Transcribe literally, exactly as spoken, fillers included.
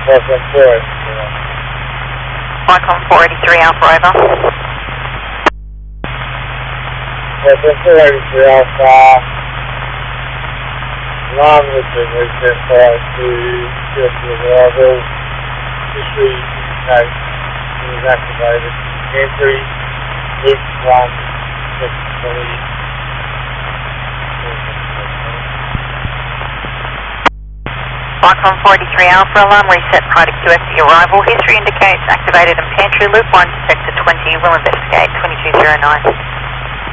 Welcome forward. Micron four eighty-three Alpha, over. Welcome four eighty-three Alpha. Alarm has been reset by to just the arrival. History indicate it was activated. Entry, loop one, section twenty. Micron four eighty-three Alpha, alarm reset prior to Q F C arrival. History indicates activated in pantry, loop one, sector twenty. We'll investigate twenty-two oh nine.